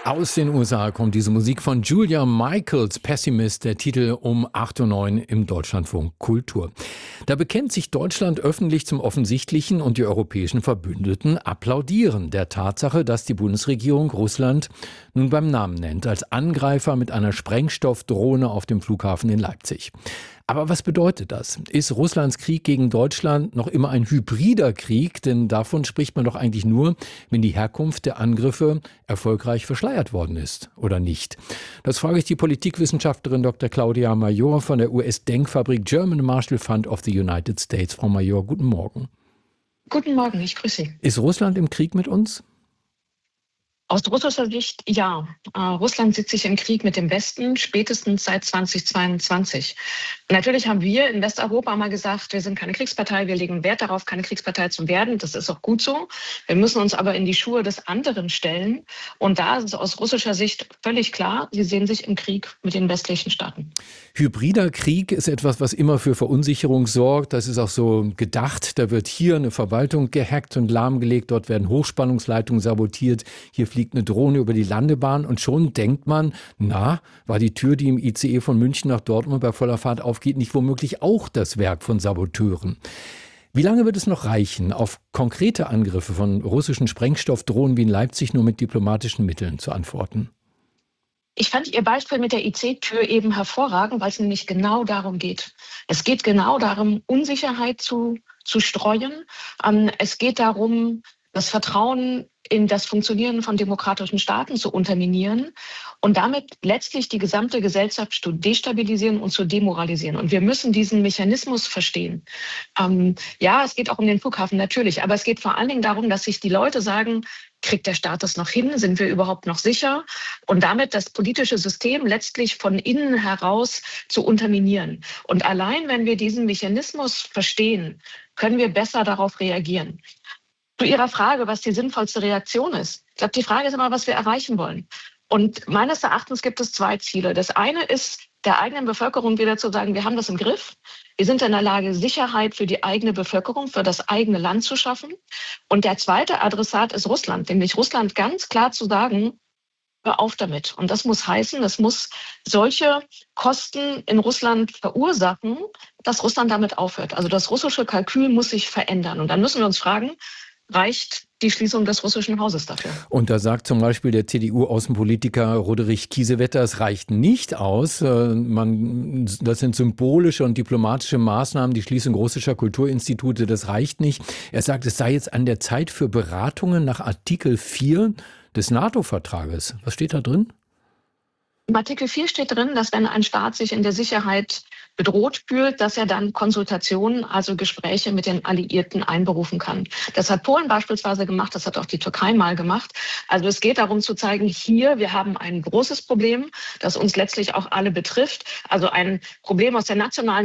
Aus den USA kommt diese Musik von Julia Michaels, Pessimist, der Titel um 8:09 Uhr im Deutschlandfunk Kultur. Da bekennt sich Deutschland öffentlich zum Offensichtlichen und die europäischen Verbündeten applaudieren der Tatsache, dass die Bundesregierung Russland nun beim Namen nennt, als Angreifer mit einer Sprengstoffdrohne auf dem Flughafen in Leipzig. Aber was bedeutet das? Ist Russlands Krieg gegen Deutschland noch immer ein hybrider Krieg? Denn davon spricht man doch eigentlich nur, wenn die Herkunft der Angriffe erfolgreich verschleiert worden ist, oder nicht? Das frage ich die Politikwissenschaftlerin Dr. Claudia Major von der US-Denkfabrik German Marshall Fund of the United States. Frau Major, guten Morgen. Guten Morgen, ich grüße Sie. Ist Russland im Krieg mit uns? Aus russischer Sicht ja. Russland sieht sich im Krieg mit dem Westen spätestens seit 2022. Natürlich haben wir in Westeuropa mal gesagt, wir sind keine Kriegspartei, wir legen Wert darauf, keine Kriegspartei zu werden. Das ist auch gut so. Wir müssen uns aber in die Schuhe des anderen stellen. Und da ist es aus russischer Sicht völlig klar, sie sehen sich im Krieg mit den westlichen Staaten. Hybrider Krieg ist etwas, was immer für Verunsicherung sorgt. Das ist auch so gedacht. Da wird hier eine Verwaltung gehackt und lahmgelegt. Dort werden Hochspannungsleitungen sabotiert. Hier fliegt eine Drohne über die Landebahn und schon denkt man, war die Tür, die im ICE von München nach Dortmund bei voller Fahrt aufgeht, nicht womöglich auch das Werk von Saboteuren? Wie lange wird es noch reichen, auf konkrete Angriffe von russischen Sprengstoffdrohnen wie in Leipzig nur mit diplomatischen Mitteln zu antworten? Ich fand Ihr Beispiel mit der IC-Tür eben hervorragend, weil es nämlich genau darum geht. Es geht genau darum, Unsicherheit zu streuen. Es geht darum, das Vertrauen in das Funktionieren von demokratischen Staaten zu unterminieren und damit letztlich die gesamte Gesellschaft zu destabilisieren und zu demoralisieren. Und wir müssen diesen Mechanismus verstehen. Ja, es geht auch um den Flughafen natürlich, aber es geht vor allen Dingen darum, dass sich die Leute sagen, kriegt der Staat das noch hin? Sind wir überhaupt noch sicher? Und damit das politische System letztlich von innen heraus zu unterminieren. Und allein, wenn wir diesen Mechanismus verstehen, können wir besser darauf reagieren. Zu Ihrer Frage, was die sinnvollste Reaktion ist. Ich glaube, die Frage ist immer, was wir erreichen wollen. Und meines Erachtens gibt es zwei Ziele. Das eine ist, der eigenen Bevölkerung wieder zu sagen, wir haben das im Griff. Wir sind in der Lage, Sicherheit für die eigene Bevölkerung, für das eigene Land zu schaffen. Und der zweite Adressat ist Russland, nämlich Russland ganz klar zu sagen, hör auf damit. Und das muss heißen, es muss solche Kosten in Russland verursachen, dass Russland damit aufhört. Also das russische Kalkül muss sich verändern. Und dann müssen wir uns fragen, reicht die Schließung des russischen Hauses dafür? Und da sagt zum Beispiel der CDU-Außenpolitiker Roderich Kiesewetter, es reicht nicht aus. Das sind symbolische und diplomatische Maßnahmen, die Schließung russischer Kulturinstitute, das reicht nicht. Er sagt, es sei jetzt an der Zeit für Beratungen nach Artikel 4 des NATO-Vertrages. Was steht da drin? Im Artikel 4 steht drin, dass wenn ein Staat sich in der Sicherheit bedroht fühlt, dass er dann Konsultationen, also Gespräche mit den Alliierten einberufen kann. Das hat Polen beispielsweise gemacht, das hat auch die Türkei mal gemacht. Also es geht darum zu zeigen, hier, wir haben ein großes Problem, das uns letztlich auch alle betrifft. Also ein Problem aus der nationalen